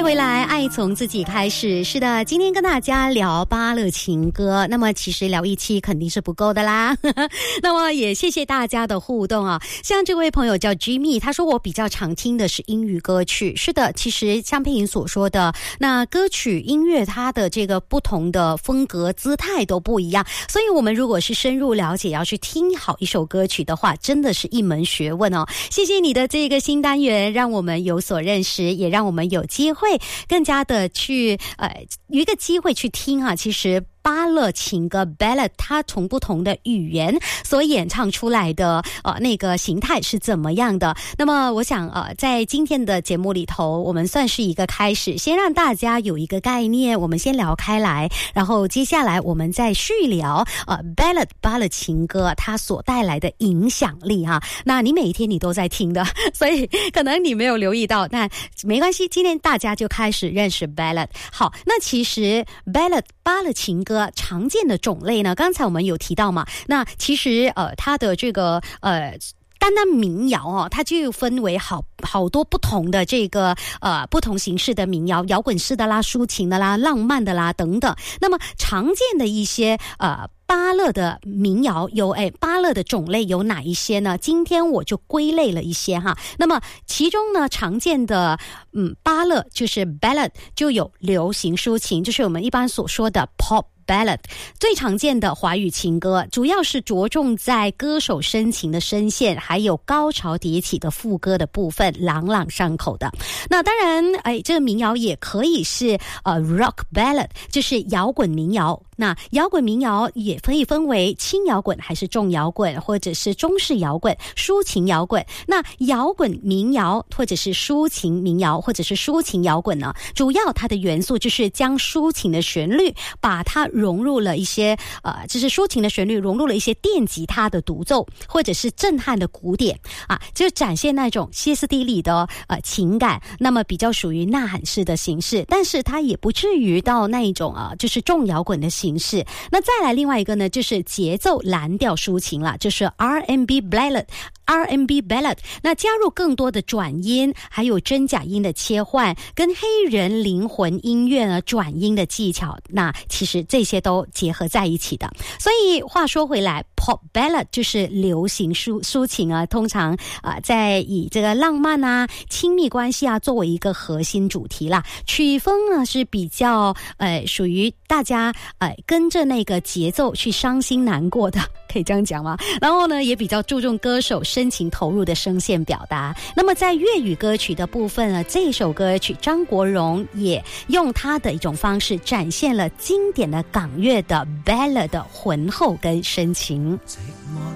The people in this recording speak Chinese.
回来，爱从自己开始。是的，今天跟大家聊芭乐情歌，那么其实聊一期肯定是不够的啦那么也谢谢大家的互动啊。像这位朋友叫 Jimmy， 他说我比较常听的是英语歌曲。是的，其实像佩莹所说的，那歌曲音乐它的这个不同的风格姿态都不一样，所以我们如果是深入了解，要去听好一首歌曲的话，真的是一门学问哦。谢谢你的这个新单元，让我们有所认识，也让我们有机会更加的去有一个机会去听啊。其实芭乐情歌 ballad 它从不同的语言所演唱出来的那个形态是怎么样的。那么我想在今天的节目里头，我们算是一个开始，先让大家有一个概念，我们先聊开来，然后接下来我们再续聊ballad 芭乐情歌它所带来的影响力哈。那你每一天你都在听的，所以可能你没有留意到，那没关系，今天大家就开始认识 ballad。 好，那其实 ballad 芭乐情歌常见的种类呢，刚才我们有提到嘛，那其实它的这个单单民谣哦，它就分为好多不同的这个不同形式的民谣，摇滚式的啦，抒情的啦，浪漫的啦等等。那么常见的一些芭乐的民谣芭乐的种类有哪一些呢？今天我就归类了一些哈。那么其中呢，常见的芭乐就是 ballad， 就有流行抒情，就是我们一般所说的 pop ballad。 最常见的华语情歌主要是着重在歌手深情的声线，还有高潮迭起的副歌的部分，朗朗上口的。那当然这个民谣也可以是rock ballad， 就是摇滚民谣。那摇滚民谣也可以分为轻摇滚还是重摇滚，或者是中式摇滚、抒情摇滚。那摇滚民谣或者是抒情民谣或者是抒情摇滚呢，主要它的元素就是将抒情的旋律把它融入了一些就是抒情的旋律融入了一些电吉他的独奏，或者是震撼的鼓点就展现那种歇斯底里的情感，那么比较属于呐喊式的形式，但是它也不至于到那一种就是重摇滚的形式。那再来另外一个呢，就是节奏蓝调抒情了，就是 R&B ballad。 那加入更多的转音，还有真假音的切换，跟黑人灵魂音乐呢转音的技巧，那其实这些都结合在一起的。所以话说回来， pop ballad 就是流行抒情通常在以这个浪漫亲密关系作为一个核心主题啦。曲风呢是比较属于大家跟着那个节奏去伤心难过的，可以这样讲吗？然后呢也比较注重歌手深情投入的声线表达。那么在粤语歌曲的部分呢，这首歌曲张国荣也用他的一种方式展现了经典的港乐的 ballad 的浑厚跟深情。 寂寞